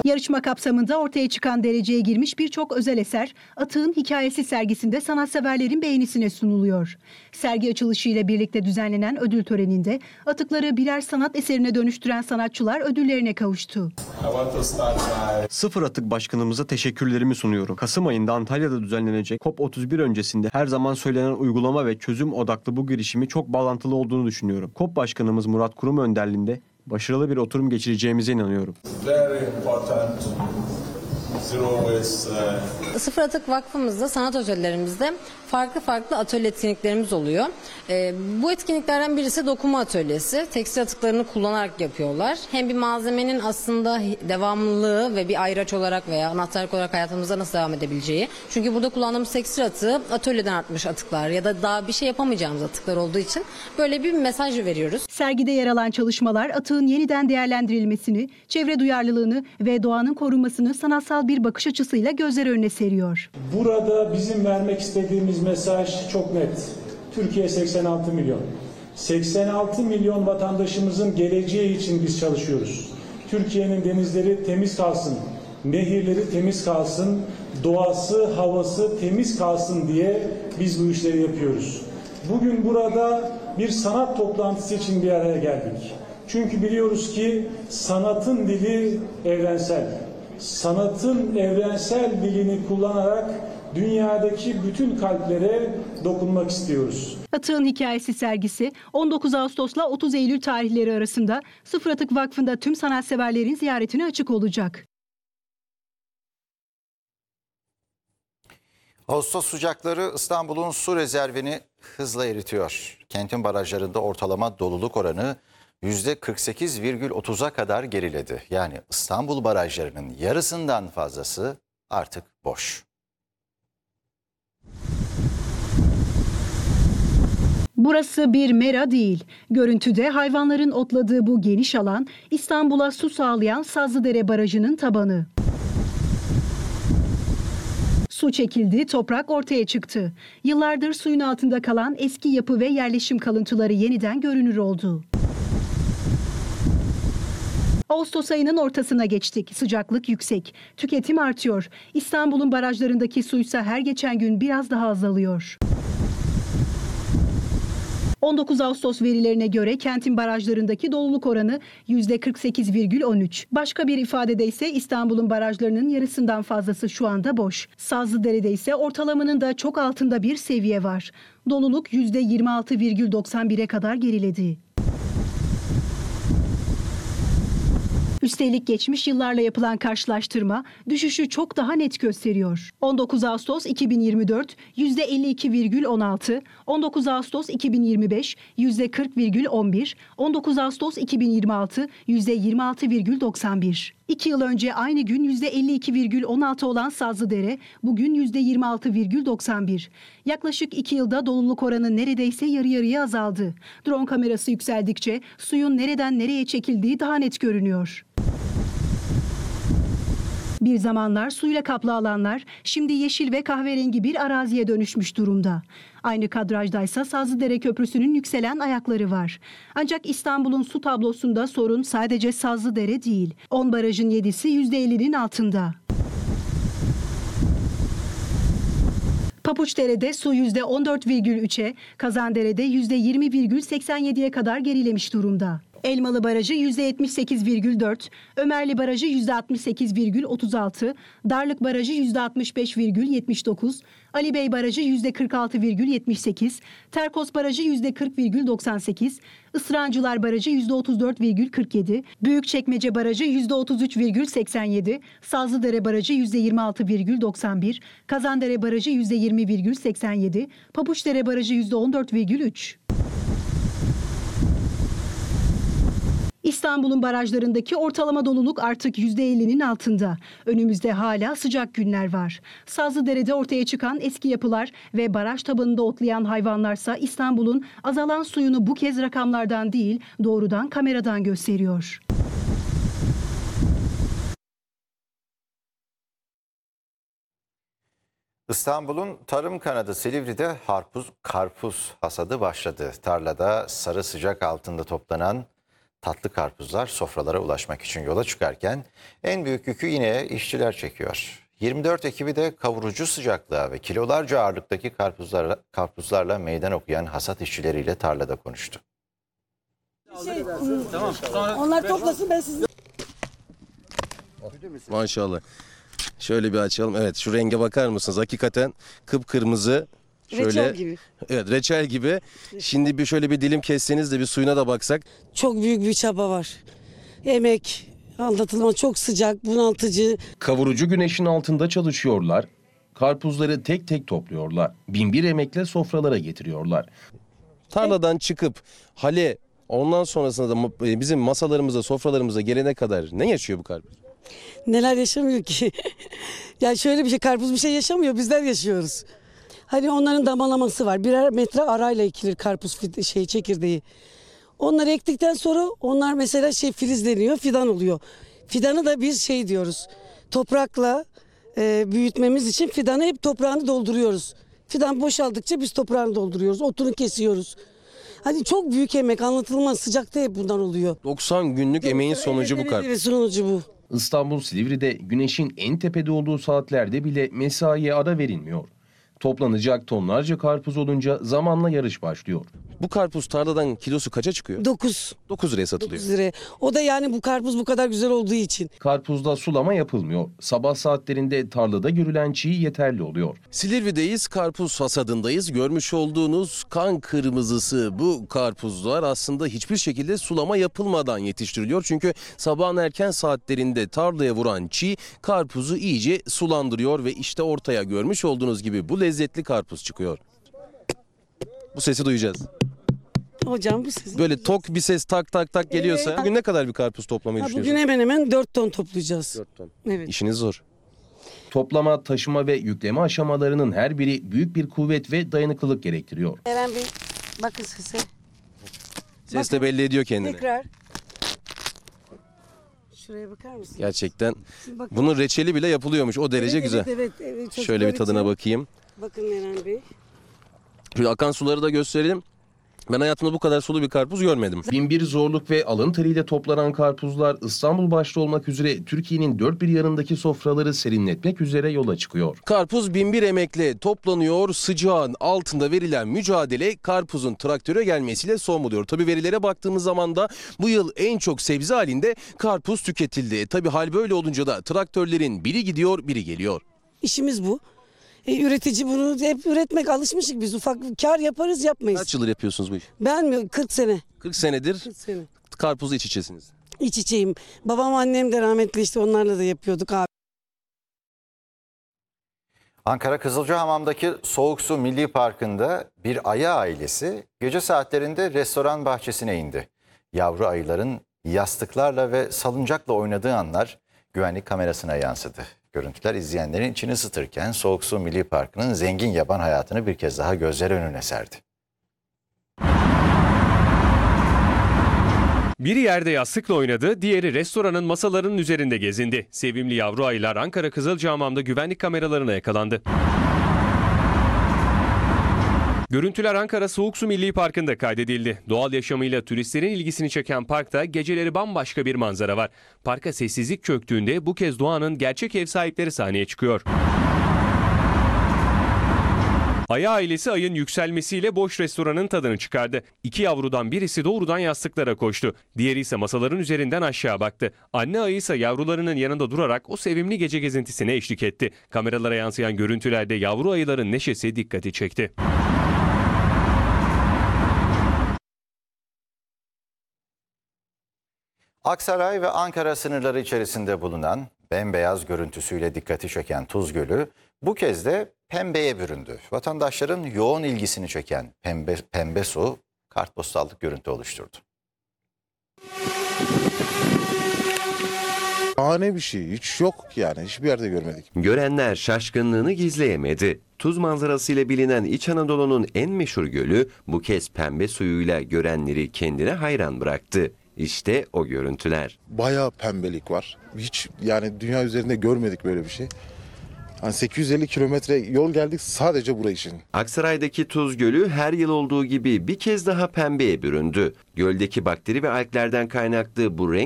Yarışma kapsamında ortaya çıkan dereceye girmiş birçok özel eser, Atık'ın Hikayesi sergisinde sanatseverlerin beğenisine sunuluyor. Sergi açılışıyla birlikte düzenlenen ödül töreninde atıkları birer sanat eserine dönüştüren sanatçılar ödüllerine kavuştu. Sıfır Atık Başkanımıza teşekkürlerimi sunuyorum. Kasım ayında Antalya'da düzenlenecek COP31 öncesinde her zaman söylenen uygulama ve çözüm odaklı bu girişimi çok bağlantılı olduğunu düşünüyorum. COP Başkanımız Murat Kurum önderliğinde başarılı bir oturum geçireceğimize inanıyorum. Sıfır Atık Vakfımızda, sanat atölyelerimiz farklı atölye etkinliklerimiz oluyor. Bu etkinliklerden birisi dokuma atölyesi. Tekstil atıklarını kullanarak yapıyorlar. Hem bir malzemenin aslında devamlılığı ve bir ayraç olarak veya anahtarlık olarak hayatımızda nasıl devam edebileceği. Çünkü burada kullandığımız tekstil atığı atölyeden artmış atıklar ya da daha bir şey yapamayacağımız atıklar olduğu için böyle bir mesaj veriyoruz. Sergide yer alan çalışmalar atığın yeniden değerlendirilmesini, çevre duyarlılığını ve doğanın korunmasını sanatsal bir bakış açısıyla gözler önüne seriyor. Burada bizim vermek istediğimiz mesaj çok net. Türkiye 86 milyon. 86 milyon vatandaşımızın geleceği için biz çalışıyoruz. Türkiye'nin denizleri temiz kalsın, nehirleri temiz kalsın, doğası, havası temiz kalsın diye biz bu işleri yapıyoruz. Bugün burada bir sanat toplantısı için bir araya geldik. Çünkü biliyoruz ki sanatın dili evrensel. Sanatın evrensel dilini kullanarak dünyadaki bütün kalplere dokunmak istiyoruz. Atık'ın Hikayesi sergisi 19 Ağustos'la 30 Eylül tarihleri arasında Sıfır Atık Vakfı'nda tüm sanatseverlerin ziyaretine açık olacak. Ağustos sıcakları İstanbul'un su rezervini hızla eritiyor. Kentin barajlarında ortalama doluluk oranı %48,30'a kadar geriledi. Yani İstanbul barajlarının yarısından fazlası artık boş. Burası bir mera değil. Görüntüde hayvanların otladığı bu geniş alan İstanbul'a su sağlayan Sazlıdere Barajı'nın tabanı. Su çekildi, toprak ortaya çıktı. Yıllardır suyun altında kalan eski yapı ve yerleşim kalıntıları yeniden görünür oldu. Ağustos ayının ortasına geçtik. Sıcaklık yüksek. Tüketim artıyor. İstanbul'un barajlarındaki suysa her geçen gün biraz daha azalıyor. 19 Ağustos verilerine göre kentin barajlarındaki doluluk oranı %48,13. Başka bir ifadede ise İstanbul'un barajlarının yarısından fazlası şu anda boş. Sazlıdere'de ise ortalamanın da çok altında bir seviye var. Doluluk %26,91'e kadar geriledi. Üstelik geçmiş yıllarla yapılan karşılaştırma düşüşü çok daha net gösteriyor. 19 Ağustos 2024 %52,16, 19 Ağustos 2025 %40,11, 19 Ağustos 2026 %26,91. 2 yıl önce aynı gün %52,16 olan Sazlıdere bugün %26,91. Yaklaşık 2 yılda doluluk oranı neredeyse yarı yarıya azaldı. Drone kamerası yükseldikçe suyun nereden nereye çekildiği daha net görünüyor. Bir zamanlar suyla kaplı alanlar şimdi yeşil ve kahverengi bir araziye dönüşmüş durumda. Aynı kadrajdaysa Sazlıdere Köprüsü'nün yükselen ayakları var. Ancak İstanbul'un su tablosunda sorun sadece Sazlıdere değil. 10 barajın 7'si %50'nin altında. Papuçdere'de su %14,3'e, Kazandere'de %20,87'ye kadar gerilemiş durumda. Elmalı Barajı %78,4, Ömerli Barajı %68,36, Darlık Barajı %65,79, Ali Bey Barajı %46,78, Terkos Barajı %40,98, Isırancılar Barajı %34,47, Büyükçekmece Barajı %33,87, Sazlıdere Barajı %26,91, Kazandere Barajı %20,87, Papuçdere Barajı %14,3. İstanbul'un barajlarındaki ortalama doluluk artık %50'nin altında. Önümüzde hala sıcak günler var. Sazlıdere'de ortaya çıkan eski yapılar ve baraj tabanında otlayan hayvanlarsa İstanbul'un azalan suyunu bu kez rakamlardan değil, doğrudan kameradan gösteriyor. İstanbul'un tarım kanadı Silivri'de karpuz hasadı başladı. Tarlada sarı sıcak altında toplanan tatlı karpuzlar sofralara ulaşmak için yola çıkarken en büyük yükü yine işçiler çekiyor. 24 ekibi de kavurucu sıcaklığa ve kilolarca ağırlıktaki karpuzlarla meydan okuyan hasat işçileriyle tarlada konuştu. Onlar toplasın, ben sizi... Maşallah. Şöyle bir açalım. Evet, şu renge bakar mısınız? Hakikaten kıpkırmızı. Şöyle, Reçel gibi. Evet, reçel gibi. Şimdi şöyle bir dilim kesseniz de bir suyuna da baksak. Çok büyük bir çaba var. Emek, anlatılmaz, çok sıcak, bunaltıcı. Kavurucu güneşin altında çalışıyorlar. Karpuzları tek tek topluyorlar. Binbir emekle sofralara getiriyorlar. Tarladan çıkıp hale, ondan sonrasında da bizim masalarımıza, sofralarımıza gelene kadar ne yaşıyor bu karpuz? Neler yaşamıyor ki? Ya şöyle bir şey, karpuz bir şey yaşamıyor, bizler yaşıyoruz. Hani onların damalaması var. Birer metre arayla ekilir karpuz çekirdeği. Onları ektikten sonra onlar mesela filizleniyor, fidan oluyor. Fidanı da biz diyoruz. Toprakla büyütmemiz için fidanı hep toprağını dolduruyoruz. Fidan boşaldıkça biz toprağını dolduruyoruz. Otunu kesiyoruz. Hani çok büyük emek, anlatılmaz, sıcakta hep bundan oluyor. 90 günlük emeğin sonucu bu karpuz. Evet, sonucu bu. İstanbul Silivri'de güneşin en tepede olduğu saatlerde bile mesaiye ara verilmiyor. Toplanacak tonlarca karpuz olunca zamanla yarış başlıyor. Bu karpuz tarladan kilosu kaça çıkıyor? 9 9 liraya satılıyor. lira. O da yani bu karpuz bu kadar güzel olduğu için. Karpuzda sulama yapılmıyor. Sabah saatlerinde tarlada görülen çiğ yeterli oluyor. Silivri'deyiz, karpuz hasadındayız. Görmüş olduğunuz kan kırmızısı bu karpuzlar aslında hiçbir şekilde sulama yapılmadan yetiştiriliyor. Çünkü sabahın erken saatlerinde tarlaya vuran çiğ karpuzu iyice sulandırıyor ve işte ortaya görmüş olduğunuz gibi bu lezzetli karpuz çıkıyor. Bu sesi duyacağız. Hocam bu sizin. Böyle tok bir ses tak tak tak geliyorsa Evet. bugün ne kadar bir karpuz toplamayı Bugün düşünüyorsunuz? hemen hemen 4 ton toplayacağız. 4 ton. Evet. İşiniz zor. Toplama, taşıma ve yükleme aşamalarının her biri büyük bir kuvvet ve dayanıklılık gerektiriyor. Eren Bey, bakın sese. Ses de belli ediyor kendini. Tekrar. Şuraya bakar mısın? Gerçekten Şimdi bakın. bunun reçeli bile yapılıyormuş. O derece Evet, güzel. Evet, çocuklar Şöyle bir tadına için. bakayım. Bakın Eren Bey. Şöyle akan suları da gösterelim. Ben hayatımda bu kadar sulu bir karpuz görmedim. Binbir zorluk ve alın teriyle toplanan karpuzlar İstanbul başta olmak üzere Türkiye'nin dört bir yanındaki sofraları serinletmek üzere yola çıkıyor. Karpuz binbir emekle toplanıyor. Sıcağın altında verilen mücadele karpuzun traktöre gelmesiyle son buluyor. Tabii verilere baktığımız zaman da bu yıl en çok sebze halinde karpuz tüketildi. Tabii hal böyle olunca da traktörlerin biri gidiyor, biri geliyor. İşimiz bu. Üretici bunu hep üretmek, alışmışık biz. Ufak kar yaparız, yapmayız. Kaç yıldır yapıyorsunuz bu işi? Ben mi? 40 sene. 40 senedir 40 sene. karpuzla iç içesiniz. İç içeyim. Babam annem de rahmetli, işte onlarla da yapıyorduk abi. Ankara Kızılcahamam'daki Soğuk Su Milli Parkı'nda bir ayı ailesi gece saatlerinde restoran bahçesine indi. Yavru ayıların yastıklarla ve salıncakla oynadığı anlar güvenlik kamerasına yansıdı. Görüntüler izleyenlerin içini ısıtırken Soğuk Su Milli Parkı'nın zengin yaban hayatını bir kez daha gözler önüne serdi. Biri yerde yastıkla oynadı, diğeri restoranın masalarının üzerinde gezindi. Sevimli yavru ayılar Ankara Kızılcahamam'da güvenlik kameralarına yakalandı. Görüntüler Ankara Soğuk Su Milli Parkı'nda kaydedildi. Doğal yaşamıyla turistlerin ilgisini çeken parkta geceleri bambaşka bir manzara var. Parka sessizlik çöktüğünde bu kez doğanın gerçek ev sahipleri sahneye çıkıyor. Ayı ailesi ayın yükselmesiyle boş restoranın tadını çıkardı. İki yavrudan birisi doğrudan yastıklara koştu. Diğeri ise masaların üzerinden aşağı baktı. Anne ayı ise yavrularının yanında durarak o sevimli gece gezintisine eşlik etti. Kameralara yansıyan görüntülerde yavru ayıların neşesi dikkati çekti. Aksaray ve Ankara sınırları içerisinde bulunan bembeyaz görüntüsüyle dikkati çeken Tuz Gölü bu kez de pembeye büründü. Vatandaşların yoğun ilgisini çeken pembe su kartpostallık görüntü oluşturdu. Şahane bir şey. Hiç yok yani. Hiçbir yerde görmedik. Görenler şaşkınlığını gizleyemedi. Tuz manzarasıyla bilinen İç Anadolu'nun en meşhur gölü bu kez pembe suyuyla görenleri kendine hayran bıraktı. İşte o görüntüler. Bayağı pembelik var. Hiç yani dünya üzerinde görmedik böyle bir şey. Hani 850 kilometre yol geldik sadece burası için. Aksaray'daki Tuz Gölü her yıl olduğu gibi bir kez daha pembeye büründü. Göldeki bakteri ve alglerden kaynaklı bu renk